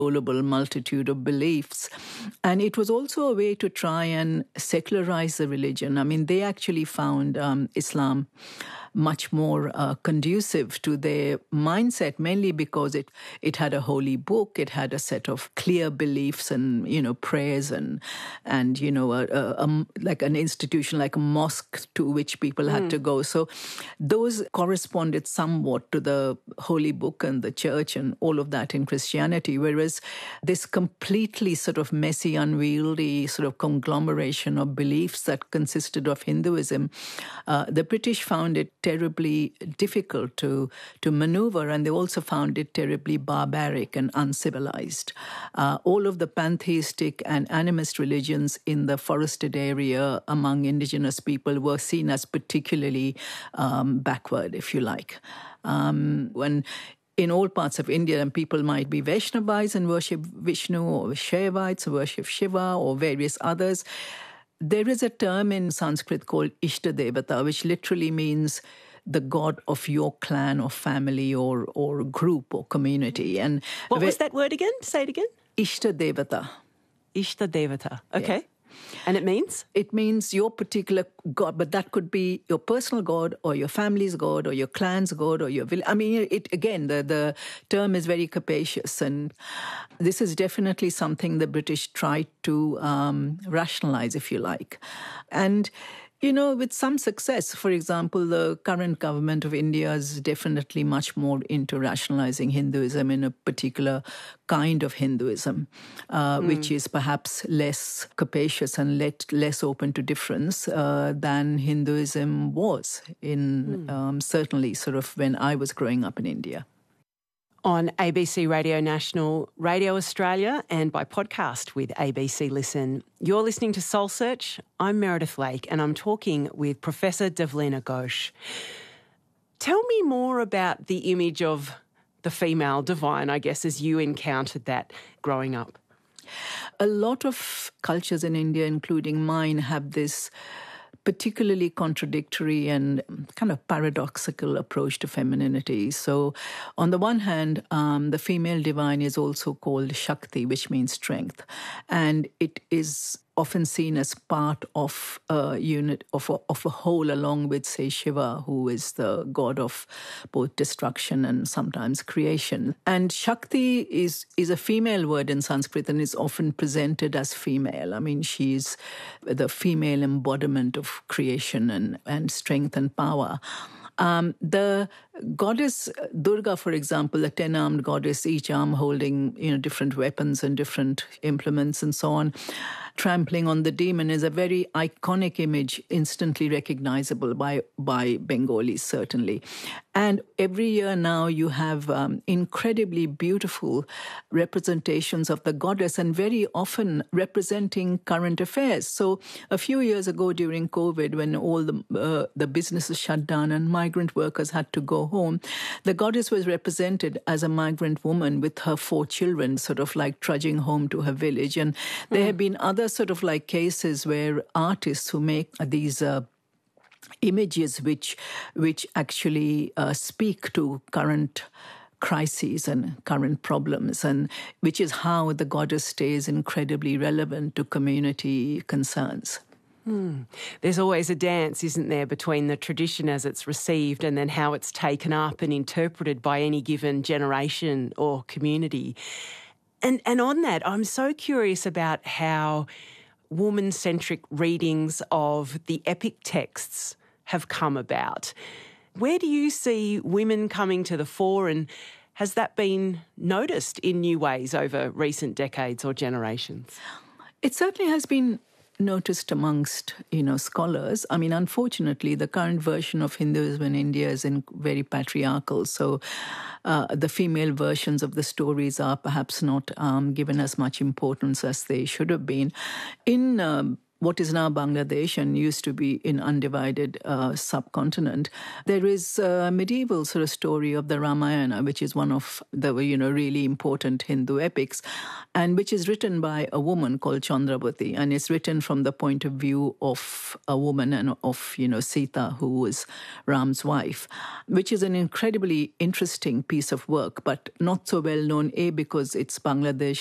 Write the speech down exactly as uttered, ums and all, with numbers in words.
inconsolable multitude of beliefs. And it was also a way to try and secularize the religion. I mean, they actually found um, Islam much more uh, conducive to their mindset, mainly because it it had a holy book, it had a set of clear beliefs and, you know, prayers and, and you know, a, a, a, like an institution like a mosque to which people had mm. to go. So those corresponded somewhat to the holy book and the church and all of that in Christianity, whereas this completely sort of messy, unwieldy sort of conglomeration of beliefs that consisted of Hinduism, uh, the British found it terribly difficult to to maneuver, and they also found it terribly barbaric and uncivilized. Uh, all of the pantheistic and animist religions in the forested area among indigenous people were seen as particularly um, backward, if you like. Um, when in all parts of India, and people might be Vaishnavas and worship Vishnu, or Shaivites who worship Shiva, or various others. There is a term in Sanskrit called Ishtadevata, which literally means the god of your clan or family or or group or community. And what was that word again? Say it again. Ishtadevata. Ishtadevata. Okay. Yeah. And it means? It means your particular god, but that could be your personal god or your family's god or your clan's god or your village. I mean, it again, the, the term is very capacious, and this is definitely something the British tried to um, rationalize, if you like. And you know, with some success. For example, the current government of India is definitely much more into rationalizing Hinduism in a particular kind of Hinduism, uh, mm. which is perhaps less capacious and let, less open to difference uh, than Hinduism was in mm. um, certainly sort of when I was growing up in India. On A B C Radio National, Radio Australia, and by podcast with A B C Listen. You're listening to Soul Search. I'm Meredith Lake, and I'm talking with Professor Devleena Ghosh. Tell me more about the image of the female divine, I guess, as you encountered that growing up. A lot of cultures in India, including mine, have this particularly contradictory and kind of paradoxical approach to femininity. So on the one hand, um, the female divine is also called Shakti, which means strength. And it is often seen as part of a unit, of a, of a whole, along with, say, Shiva, who is the god of both destruction and sometimes creation. And Shakti is, is a female word in Sanskrit and is often presented as female. I mean, she's the female embodiment of creation and, and strength and power. Um, the goddess Durga, for example, a ten-armed goddess, each arm holding, you know, different weapons and different implements and so on, trampling on the demon, is a very iconic image, instantly recognizable by, by Bengalis, certainly. And every year now you have um, incredibly beautiful representations of the goddess, and very often representing current affairs. So a few years ago during COVID, when all the, uh, the businesses shut down and migrant workers had to go home, the goddess was represented as a migrant woman with her four children, sort of like trudging home to her village. And there mm. have been other sort of like cases where artists who make these uh, images which which actually uh, speak to current crises and current problems, and which is how the goddess stays incredibly relevant to community concerns. Hmm. There's always a dance, isn't there, between the tradition as it's received and then how it's taken up and interpreted by any given generation or community. And and on that, I'm so curious about how woman-centric readings of the epic texts have come about. Where do you see women coming to the fore, and has that been noticed in new ways over recent decades or generations? It certainly has been noticed amongst, you know, scholars. I mean, unfortunately, the current version of Hinduism in India is in very patriarchal, so uh, the female versions of the stories are perhaps not um, given as much importance as they should have been. In um, what is now Bangladesh and used to be in undivided uh, subcontinent, there is a medieval sort of story of the Ramayana, which is one of the, you know, really important Hindu epics, and which is written by a woman called Chandravati, and it's written from the point of view of a woman and of, you know, Sita, who was Ram's wife, which is an incredibly interesting piece of work, but not so well known, A, because it's Bangladesh